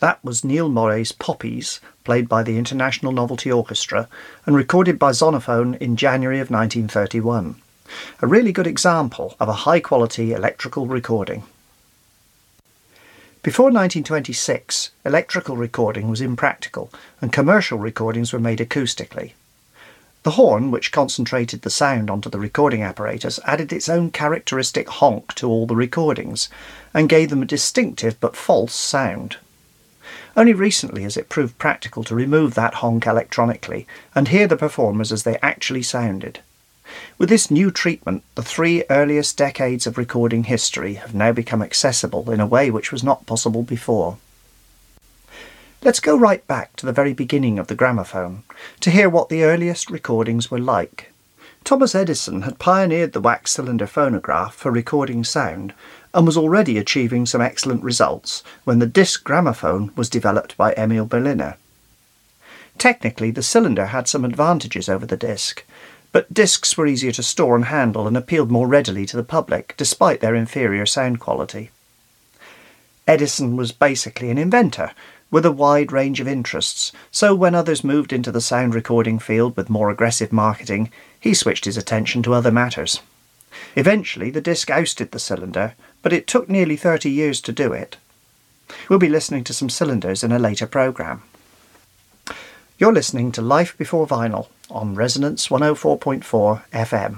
That was Neil Moray's Poppies, played by the International Novelty Orchestra and recorded by Zonophone in January of 1931. A really good example of a high-quality electrical recording. Before 1926, electrical recording was impractical and commercial recordings were made acoustically. The horn, which concentrated the sound onto the recording apparatus, added its own characteristic honk to all the recordings and gave them a distinctive but false sound. Only recently has it proved practical to remove that honk electronically and hear the performers as they actually sounded. With this new treatment, the 3 earliest decades of recording history have now become accessible in a way which was not possible before. Let's go right back to the very beginning of the gramophone to hear what the earliest recordings were like. Thomas Edison had pioneered the wax cylinder phonograph for recording sound and was already achieving some excellent results when the disc gramophone was developed by Emil Berliner. Technically, the cylinder had some advantages over the disc, but discs were easier to store and handle and appealed more readily to the public, despite their inferior sound quality. Edison was basically an inventor, with a wide range of interests, so when others moved into the sound recording field with more aggressive marketing, he switched his attention to other matters. Eventually, the disc ousted the cylinder, but it took nearly 30 years to do it. We'll be listening to some cylinders in a later programme. You're listening to Life Before Vinyl on Resonance 104.4 FM.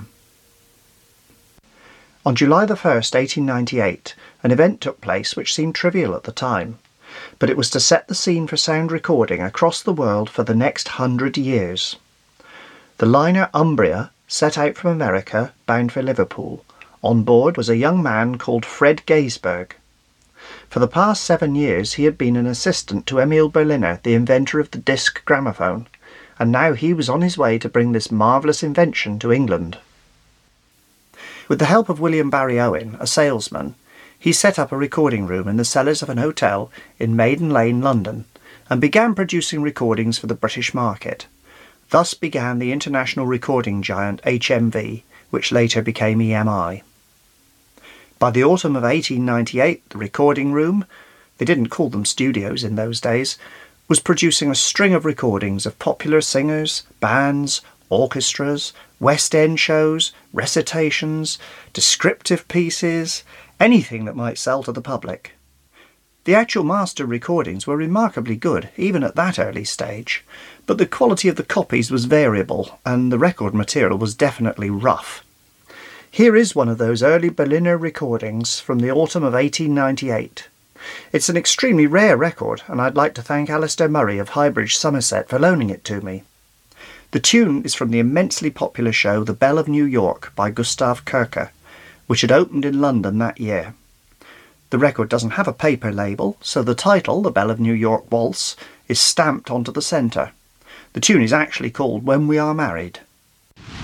On July the 1st, 1898, an event took place which seemed trivial at the time, but it was to set the scene for sound recording across the world for the next 100 years. The liner Umbria set out from America, bound for Liverpool. On board was a young man called Fred Gaisberg. For the past 7 years he had been an assistant to Emil Berliner, the inventor of the disc gramophone, and now he was on his way to bring this marvellous invention to England. With the help of William Barry Owen, a salesman, he set up a recording room in the cellars of an hotel in Maiden Lane, London, and began producing recordings for the British market. Thus began the international recording giant HMV, which later became EMI. By the autumn of 1898, the recording room, they didn't call them studios in those days, was producing a string of recordings of popular singers, bands, orchestras, West End shows, recitations, descriptive pieces, anything that might sell to the public. The actual master recordings were remarkably good, even at that early stage, but the quality of the copies was variable, and the record material was definitely rough. Here is one of those early Berliner recordings from the autumn of 1898. It's an extremely rare record, and I'd like to thank Alistair Murray of Highbridge, Somerset, for loaning it to me. The tune is from the immensely popular show The Belle of New York by Gustav Kircher, which had opened in London that year. The record doesn't have a paper label, so the title, The Belle of New York Waltz, is stamped onto the centre. The tune is actually called When We Are Married.